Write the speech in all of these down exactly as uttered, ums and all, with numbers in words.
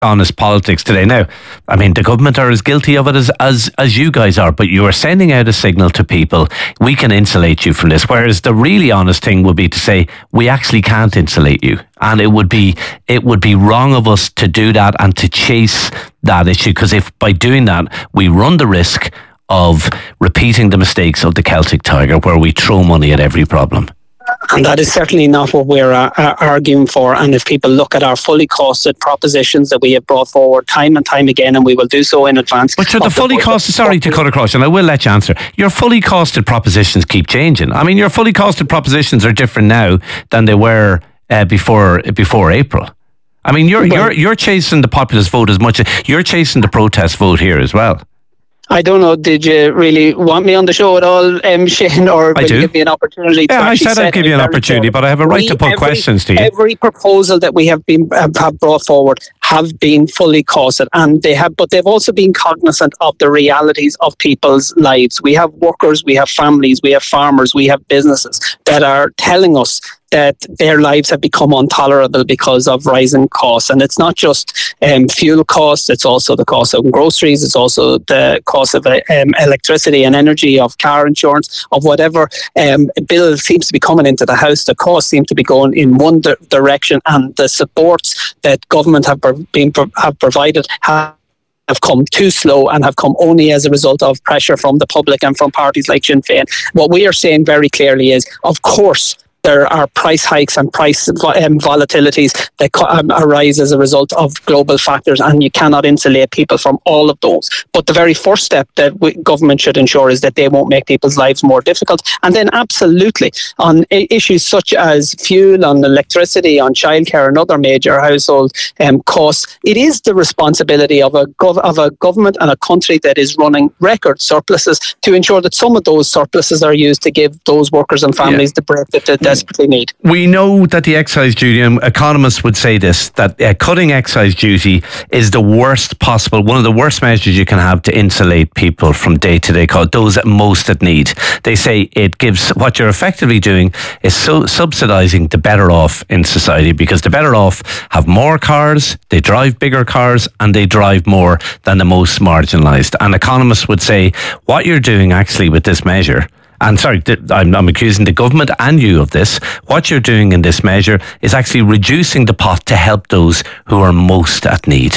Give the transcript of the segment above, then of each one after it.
honest politics today. Now, I mean, the government are as guilty of it as, as, as you guys are, but you are sending out a signal to people, we can insulate you from this. Whereas the really honest thing would be to say, we actually can't insulate you. And it would be, it would be wrong of us to do that and to chase that issue. Because if by doing that, we run the risk of repeating the mistakes of the Celtic Tiger, where we throw money at every problem. And that is certainly not what we're uh, uh, arguing for. And if people look at our fully costed propositions that we have brought forward time and time again, and we will do so in advance. But the fully the, costed, sorry to cut across, and I will let you answer. Your fully costed propositions keep changing. I mean, your fully costed propositions are different now than they were uh, before before April. I mean, you're well, you're you're chasing the populist vote as much as you're chasing the protest vote here as well. I don't know, did you really want me on the show at all, um, Shane, or will you give me an opportunity to Yeah, I said I'd give you an opportunity, but I have a right we, to put every, questions to you. Every proposal that we have been have, have brought forward have been fully costed, and they have, but they've also been cognizant of the realities of people's lives. We have workers, we have families, we have farmers, we have businesses that are telling us that their lives have become intolerable because of rising costs. And it's not just um, fuel costs, it's also the cost of groceries, it's also the cost of um, electricity and energy, of car insurance, of whatever um, bill seems to be coming into the house. The costs seem to be going in one di- direction, and the supports that government have been have provided have have come too slow and have come only as a result of pressure from the public and from parties like Sinn Féin. What we are saying very clearly is, of course, there are price hikes and price um, volatilities that co- um, arise as a result of global factors, and you cannot insulate people from all of those. But the very first step that we, government should ensure is that they won't make people's lives more difficult. And then absolutely on I- issues such as fuel, on electricity, on childcare and other major household um, costs, it is the responsibility of a, gov- of a government and a country that is running record surpluses to ensure that some of those surpluses are used to give those workers and families yeah. the break that they desperately need. We know that the excise duty, and economists would say this, that uh, cutting excise duty is the worst possible, one of the worst measures you can have to insulate people from day-to-day costs, those that most at need. They say it gives, what you're effectively doing is so subsidising the better off in society, because the better off have more cars, they drive bigger cars, and they drive more than the most marginalised. And economists would say what you're doing actually with this measure, and sorry, I'm, I'm accusing the government and you of this. What you're doing in this measure is actually reducing the pot to help those who are most at need.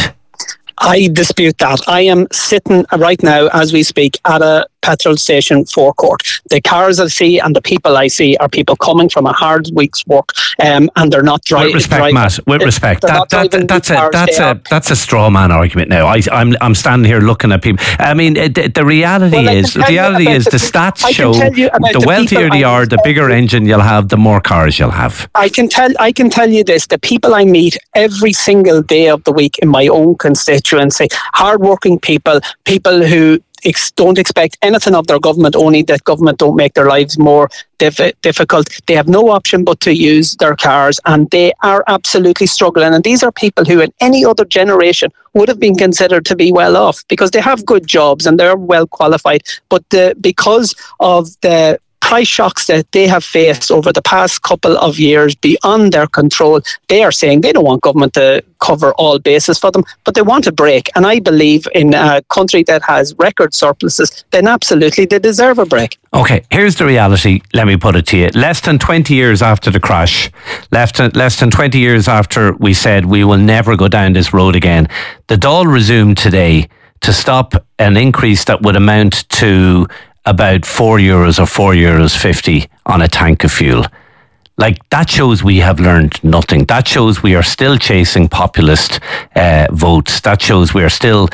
I dispute that. I am sitting right now as we speak at a petrol station forecourt. The cars I see and the people I see are people coming from a hard week's work, um, and they're not dri- with respect, driving. Matt, with respect, that, that, that, that's a that's a that's a straw man argument. Now, I, I'm I'm standing here looking at people. I mean, the, the reality well, is the reality is the, the stats show the, the wealthier they are, the bigger engine you'll have, the more cars you'll have. I can tell I can tell you this: the people I meet every single day of the week in my own constituency, hardworking people, people who Ex- don't expect anything of their government, only that government don't make their lives more diff- difficult. They have no option but to use their cars, and they are absolutely struggling. And these are people who in any other generation would have been considered to be well off because they have good jobs and they're well qualified. But the, because of the price shocks that they have faced over the past couple of years beyond their control, they are saying they don't want government to cover all bases for them, but they want a break. And I believe in a country that has record surpluses, then absolutely they deserve a break. Okay, here's the reality, let me put it to you. Less than twenty years after the crash, less than, less than twenty years after we said we will never go down this road again, the Dáil resumed today to stop an increase that would amount to about four euros or four euros fifty on a tank of fuel. Like, that shows we have learned nothing. That shows we are still chasing populist uh, votes. That shows we are still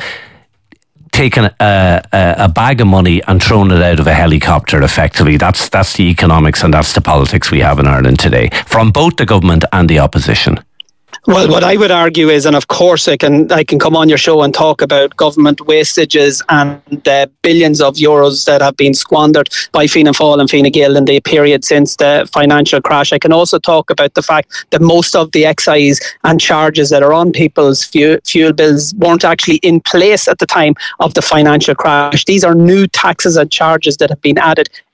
taking a, a, a bag of money and throwing it out of a helicopter effectively. That's that's the economics and that's the politics we have in Ireland today, from both the government and the opposition. Well, what I would argue is, and of course I can I can come on your show and talk about government wastages and the billions of euros that have been squandered by Fianna Fáil and Fine Gael in the period since the financial crash. I can also talk about the fact that most of the excise and charges that are on people's fuel, fuel bills weren't actually in place at the time of the financial crash. These are new taxes and charges that have been added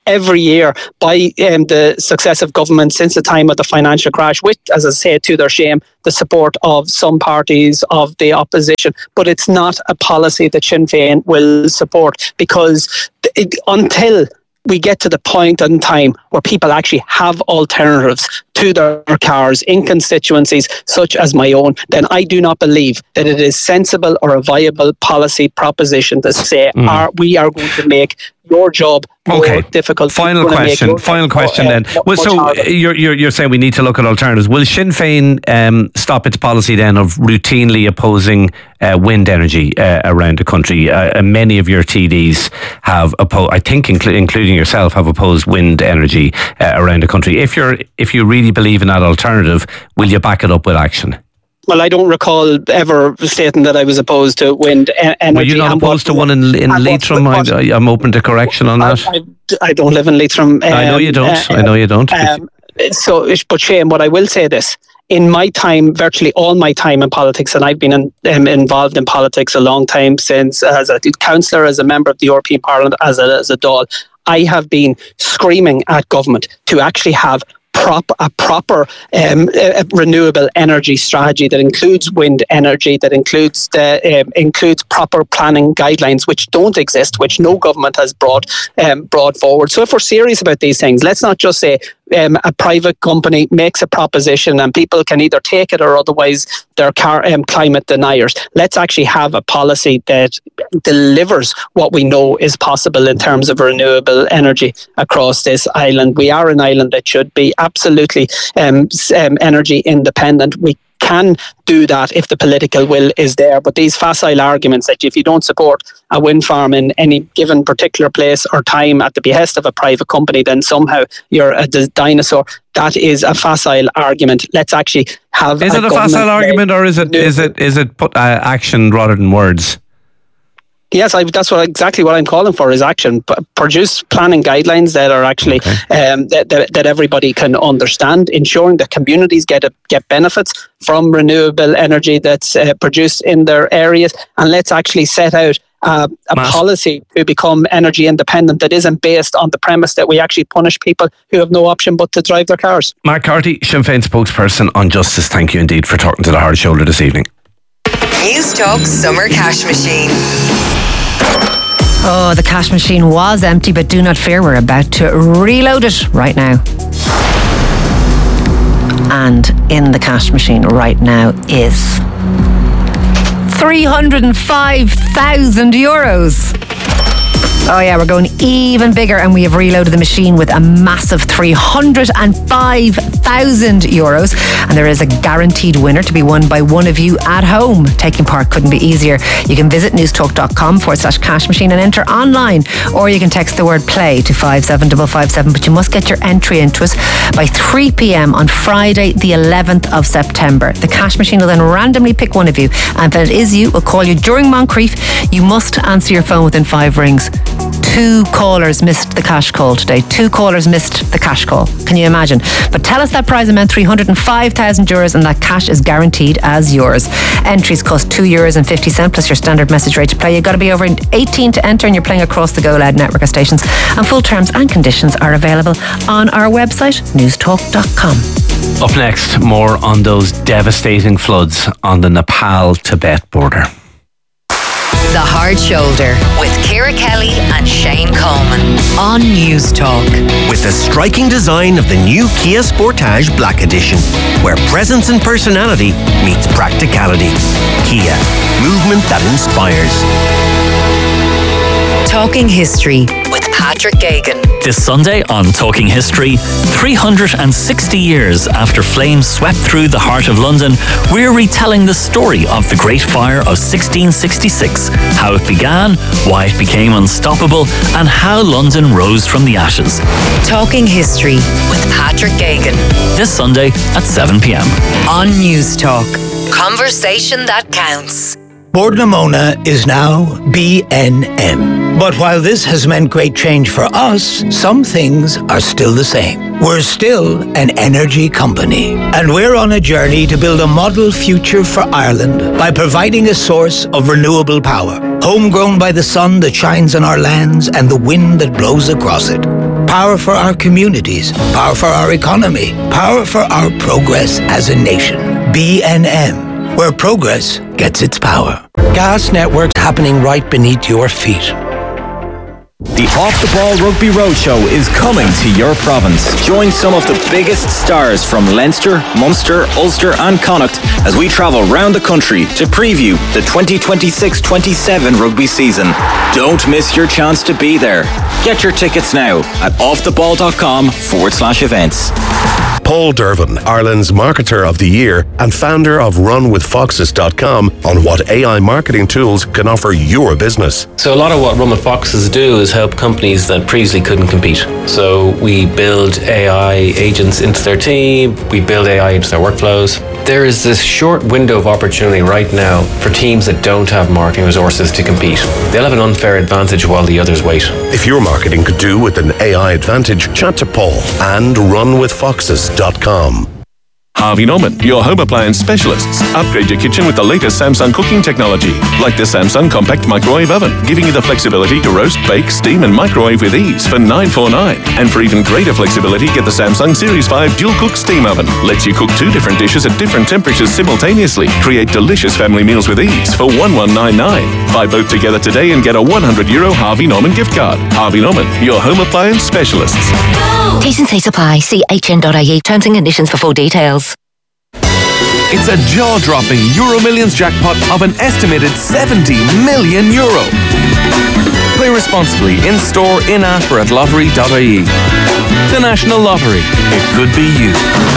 every year by um, the successive governments since the time of the financial crash, with, as I say, to their shame, the support of some parties of the opposition. But it's not a policy that Sinn Féin will support, because it, until we get to the point in time where people actually have alternatives to their cars in constituencies such as my own, then I do not believe that it is sensible or a viable policy proposition to say, mm. are, we are going to make your job more okay. difficult. Final question. Final question more, then. Uh, well, so you're, you're you're saying we need to look at alternatives. Will Sinn Féin um, stop its policy then of routinely opposing uh, wind energy uh, around the country? Uh, many of your T Ds have opposed, I think, incl- including yourself, have opposed wind energy uh, around the country. If you're if you really believe in that alternative, will you back it up with action? Well, I don't recall ever stating that I was opposed to wind e- energy. Were you not opposed what, to one in, in Leitrim? What, I, I'm open to correction on that. I, I, I don't live in Leitrim. Um, I know you don't. Uh, I know you don't. Um, so, but Shane, what I will say this. In my time, virtually all my time in politics, and I've been in, um, involved in politics a long time, since as a councillor, as a member of the European Parliament, as a, as a Dáil, I have been screaming at government to actually have Prop, a proper um, a renewable energy strategy that includes wind energy, that includes the, um, includes proper planning guidelines, which don't exist, which no government has brought um, brought forward. So if we're serious about these things, let's not just say um, a private company makes a proposition and people can either take it or otherwise they're car, um, climate deniers. Let's actually have a policy that delivers what we know is possible in terms of renewable energy across this island. We are an island that should be absolutely um, um, energy independent. We can do that if the political will is there. But these facile arguments that if you don't support a wind farm in any given particular place or time at the behest of a private company, then somehow you're a dinosaur. That is a facile argument. Let's actually have. Is a it a facile argument, or is it is it is it put, uh, action rather than words? Yes, I, that's what exactly what I'm calling for is action. P- produce planning guidelines that are actually okay. um, that, that that everybody can understand, ensuring that communities get a, get benefits from renewable energy that's uh, produced in their areas, and let's actually set out uh, a Mass. policy to become energy independent that isn't based on the premise that we actually punish people who have no option but to drive their cars. Mark Carty, Sinn Féin spokesperson on justice. Thank you indeed for talking to the Hard Shoulder this evening. News Talk Summer Cash Machine. Oh, the cash machine was empty, but do not fear, we're about to reload it right now. And in the cash machine right now is three hundred five thousand euros. Oh yeah, we're going even bigger, and we have reloaded the machine with a massive three hundred five thousand euros, and there is a guaranteed winner to be won by one of you at home. Taking part couldn't be easier. You can visit newstalk.com forward slash cash machine and enter online, or you can text the word play to five seven five five seven, but you must get your entry into us by three p.m. on Friday the eleventh of September. The cash machine will then randomly pick one of you, and if it is you, we'll call you during Moncrief. You must answer your phone within five rings. Two callers missed the cash call today. Two callers missed the cash call. Can you imagine? But tell us that prize amount, three hundred five thousand euros, and that cash is guaranteed as yours. Entries cost two euros and fifty cents plus your standard message rate to play. You've got to be over eighteen to enter, and you're playing across the Go Loud network of stations. And full terms and conditions are available on our website, newstalk dot com. Up next, more on those devastating floods on the Nepal-Tibet border. The Hard Shoulder with Ciara Kelly and Shane Coleman on News Talk. With the striking design of the new Kia Sportage Black Edition, where presence and personality meets practicality. Kia, movement that inspires. Talking History with Patrick Gagan. This Sunday on Talking History, three hundred sixty years after flames swept through the heart of London, we're retelling the story of the Great Fire of sixteen sixty-six, how it began, why it became unstoppable, and how London rose from the ashes. Talking History with Patrick Gagan. This Sunday at seven p.m. on News Talk. Conversation that counts. Bord na Móna is now B N M. But while this has meant great change for us, some things are still the same. We're still an energy company, and we're on a journey to build a model future for Ireland by providing a source of renewable power, homegrown by the sun that shines on our lands and the wind that blows across it. Power for our communities. Power for our economy. Power for our progress as a nation. B N M, where progress gets its power. Gas networks happening right beneath your feet. The Off the Ball Rugby Roadshow is coming to your province. Join some of the biggest stars from Leinster, Munster, Ulster and Connacht as we travel round the country to preview the twenty twenty-six twenty-seven rugby season. Don't miss your chance to be there. Get your tickets now at offtheball.com forward slash events. Paul Dervin, Ireland's Marketer of the Year and founder of run with foxes dot com, on what A I marketing tools can offer your business. So a lot of what Run with Foxes do is help companies that previously couldn't compete. So we build A I agents into their team, we build A I into their workflows. There is this short window of opportunity right now for teams that don't have marketing resources to compete. They'll have an unfair advantage while the others wait. If your marketing could do with an A I advantage, chat to Paul and run with foxes dot com. Harvey Norman, your home appliance specialists. Upgrade your kitchen with the latest Samsung cooking technology, like the Samsung Compact Microwave Oven, giving you the flexibility to roast, bake, steam and microwave with ease for nine forty-nine. And for even greater flexibility, get the Samsung Series five Dual Cook Steam Oven. Lets you cook two different dishes at different temperatures simultaneously. Create delicious family meals with ease for one thousand one hundred ninety-nine. Buy both together today and get a one hundred euro Harvey Norman gift card. Harvey Norman, your home appliance specialists. T's and C's apply. See h n dot I E. Terms and conditions for full details. It's a jaw-dropping Euro Millions jackpot of an estimated seventy million euro. Play responsibly in-store, in-app or at lottery dot I E. The National Lottery. It could be you.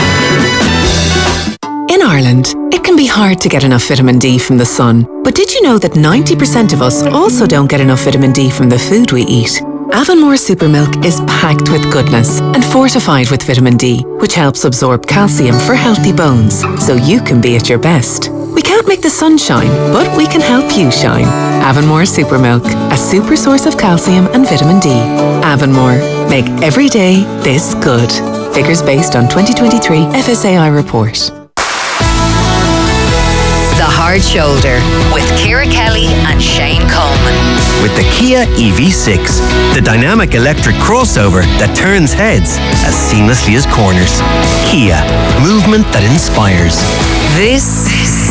In Ireland, it can be hard to get enough vitamin D from the sun. But did you know that ninety percent of us also don't get enough vitamin D from the food we eat? Avonmore Supermilk is packed with goodness and fortified with vitamin D, which helps absorb calcium for healthy bones, so you can be at your best. We can't make the sun shine, but we can help you shine. Avonmore Supermilk, a super source of calcium and vitamin D. Avonmore, make every day this good. Figures based on twenty twenty-three F S A I report. The Hard Shoulder with Ciara Kelly and Shane Coleman. With the Kia E V six, the dynamic electric crossover that turns heads as seamlessly as corners. Kia, movement that inspires. This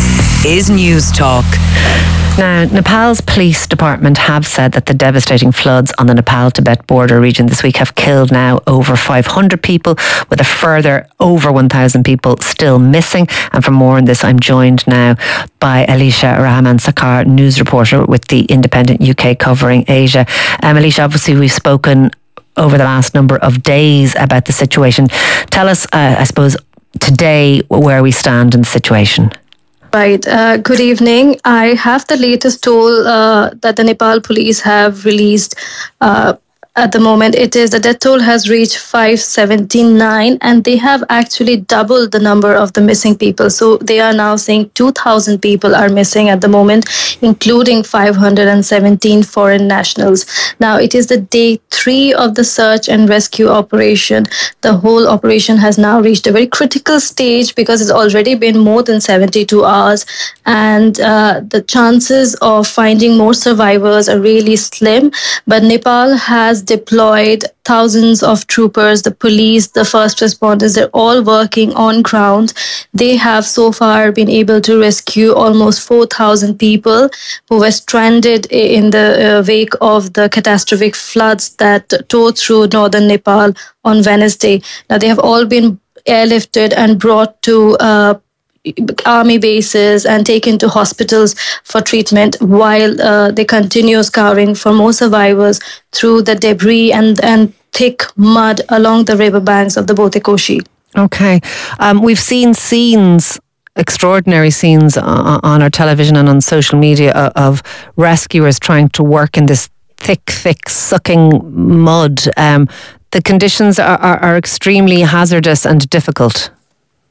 is News Talk. Now, Nepal's police department have said that the devastating floods on the Nepal-Tibet border region this week have killed now over five hundred people, with a further over one thousand people still missing. And for more on this, I'm joined now by Alicia Rahman Sakar, news reporter with the Independent U K covering Asia. Um, Alicia, obviously we've spoken over the last number of days about the situation. Tell us, uh, I suppose, today where we stand in the situation. Right. Uh, good evening. I have the latest toll uh, that the Nepal police have released. Uh, at the moment, it is the death toll has reached five seventy-nine, and they have actually doubled the number of the missing people. So they are now saying two thousand people are missing at the moment, including five hundred seventeen foreign nationals. Now, it is the day three of the search and rescue operation. The whole operation has now reached a very critical stage because it's already been more than seventy-two hours, and uh, the chances of finding more survivors are really slim. But Nepal has deployed thousands of troopers, the police, the first responders. They're all working on ground. They have so far been able to rescue almost four thousand people who were stranded in the uh, wake of the catastrophic floods that tore through northern Nepal on Wednesday. Now, they have all been airlifted and brought to uh, army bases and taken to hospitals for treatment, while uh, they continue scouring for more survivors through the debris and, and thick mud along the riverbanks of the Botekoshi. Okay. Um, we've seen scenes, extraordinary scenes on, on our television and on social media of, of rescuers trying to work in this thick, thick, sucking mud. Um, the conditions are, are, are extremely hazardous and difficult.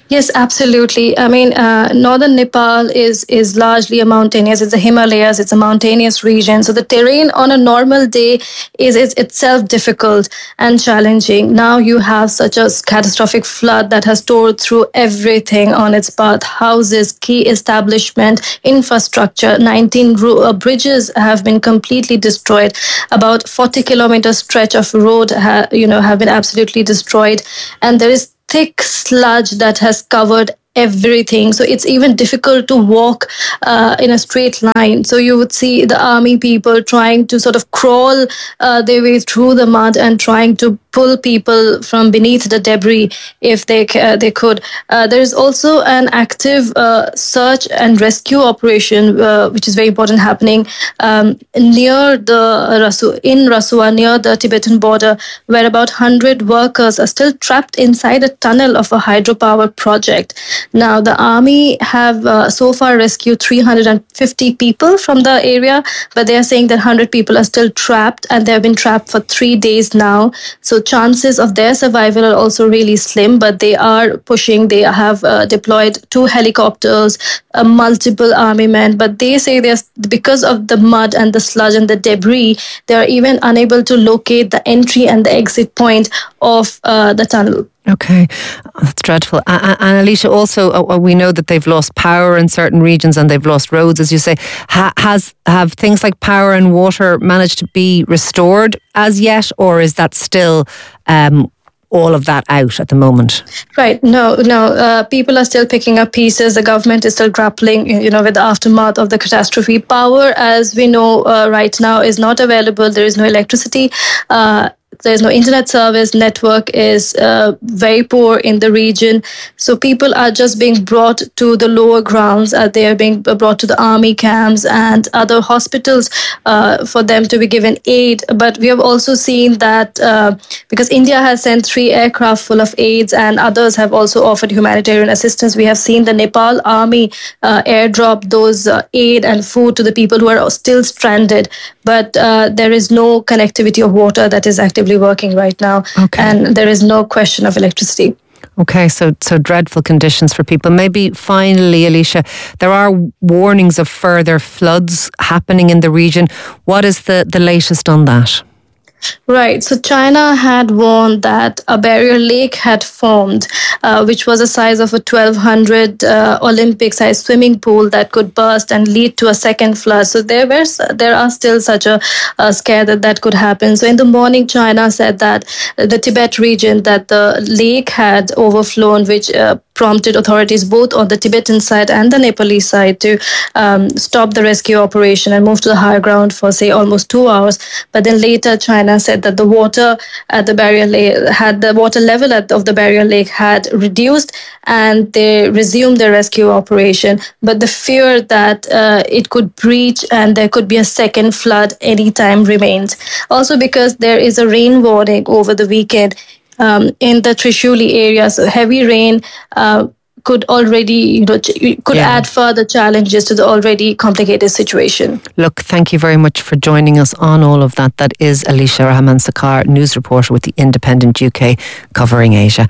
Yes, absolutely. I mean, uh, northern Nepal is is largely a mountainous. It's the Himalayas. It's a mountainous region. So the terrain on a normal day is, is itself difficult and challenging. Now you have such a catastrophic flood that has tore through everything on its path: houses, key establishment, infrastructure. nineteen ro- uh, bridges have been completely destroyed. About forty kilometer stretch of road, ha- you know, have been absolutely destroyed, and there is thick sludge that has covered everything. So it's even difficult to walk uh, in a straight line. So you would see the army people trying to sort of crawl uh, their way through the mud and trying to pull people from beneath the debris if they uh, they could. Uh, there is also an active uh, search and rescue operation, uh, which is very important, happening um, near the Rasu in Rasua, near the Tibetan border, where about one hundred workers are still trapped inside a tunnel of a hydropower project. Now, the army have uh, so far rescued three hundred fifty people from the area, but they are saying that one hundred people are still trapped, and they have been trapped for three days now. So chances of their survival are also really slim, but they are pushing. They have uh, deployed two helicopters, uh, multiple army men, but they say they're, because of the mud and the sludge and the debris, they are even unable to locate the entry and the exit point of uh, the tunnel. Okay, that's dreadful. And, and Alicia, also uh, we know that they've lost power in certain regions and they've lost roads, as you say. Ha- has have things like power and water managed to be restored as yet, or is that still um, all of that out at the moment? Right. No, no. Uh, people are still picking up pieces. The government is still grappling, you know, with the aftermath of the catastrophe. Power, as we know uh, right now, is not available. There is no electricity. Uh, There's no internet service. Network is uh, very poor in the region. So people are just being brought to the lower grounds. Uh, they are being brought to the army camps and other hospitals uh, for them to be given aid. But we have also seen that uh, because India has sent three aircraft full of aids and others have also offered humanitarian assistance, we have seen the Nepal army uh, airdrop those uh, aid and food to the people who are still stranded. But uh, there is no connectivity of water that is actively working right now. Okay. And there is no question of electricity. Okay, so so dreadful conditions for people. Maybe finally, Alicia, there are warnings of further floods happening in the region. What is the, the latest on that? Right. So China had warned that a barrier lake had formed, uh, which was the size of a twelve hundred uh, Olympic-sized swimming pool that could burst and lead to a second flood. So there were there are still such a, a scare that that could happen. So in the morning, China said that the Tibet region, that the lake had overflown, which uh, prompted authorities both on the Tibetan side and the Nepalese side to um, stop the rescue operation and move to the higher ground for, say, almost two hours. But then later, China said that the water at the barrier lake had the water level at, of the barrier lake had reduced, and they resumed their rescue operation. But the fear that uh, it could breach and there could be a second flood anytime remains. Also, because there is a rain warning over the weekend um, in the Trishuli area, so heavy rain uh, could already, you know, could yeah. add further challenges to the already complicated situation. Look, thank you very much for joining us on all of that. That is Alicia Rahman-Sakar, news reporter with the Independent U K, covering Asia.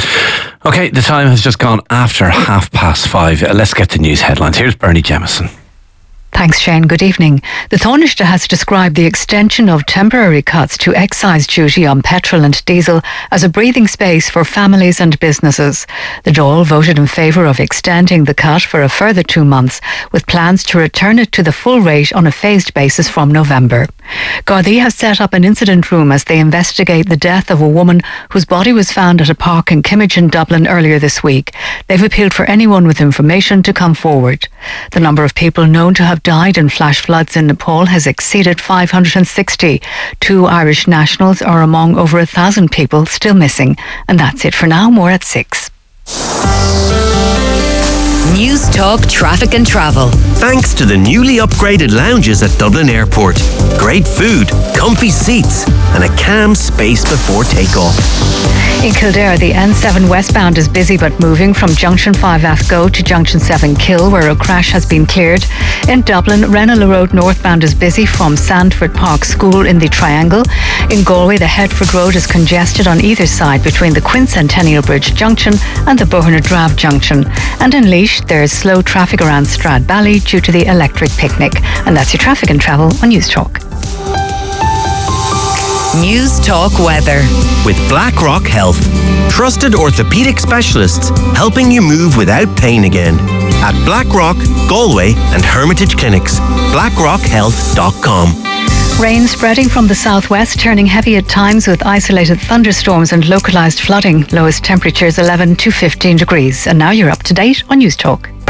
Okay, the time has just gone after half past five. Uh, let's get the news headlines. Here's Bernie Jemison. Thanks, Shane. Good evening. The Taoiseach has described the extension of temporary cuts to excise duty on petrol and diesel as a breathing space for families and businesses. The Dáil voted in favour of extending the cut for a further two months, with plans to return it to the full rate on a phased basis from November. Gardaí has set up an incident room as they investigate the death of a woman whose body was found at a park in Kimmage in Dublin earlier this week. They've appealed for anyone with information to come forward. The number of people known to have died in flash floods in Nepal has exceeded five hundred sixty. Two Irish nationals are among over a thousand people still missing. And that's it for now. More at six. News Talk Traffic and Travel. Thanks to the newly upgraded lounges at Dublin Airport. Great food, comfy seats, and a calm space before takeoff. In Kildare, the N seven westbound is busy but moving from Junction five Athgo to Junction seven Kill, where a crash has been cleared. In Dublin, Renala Road northbound is busy from Sandford Park School in the Triangle. In Galway, the Headford Road is congested on either side between the Quincentennial Bridge Junction and the Bohernard Drab Junction. And in Laois, there is slow traffic around Stradbally due to the electric picnic. And that's your traffic and travel on News Talk. News Talk Weather. With BlackRock Health. Trusted orthopedic specialists helping you move without pain again. At BlackRock, Galway and Hermitage Clinics. blackrock health dot com. Rain spreading from the southwest, turning heavy at times with isolated thunderstorms and localised flooding. Lowest temperatures eleven to fifteen degrees. And now you're up to date on News Talk.